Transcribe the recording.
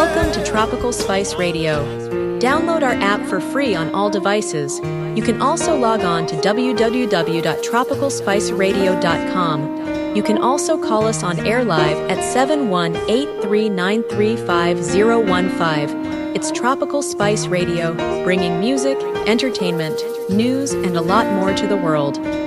Welcome to Tropical Spice Radio. Download our app for free on all devices. You can also log on to www.tropicalspiceradio.com. You can also call us on air live at 718-393-5015. It's Tropical Spice Radio, bringing music, entertainment, news, and a lot more to the world.